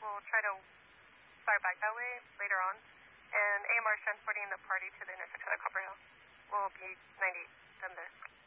will try to fire back that way later on. And AMR is transporting the party to the intersection of Copper Hill. We'll be 98 done there.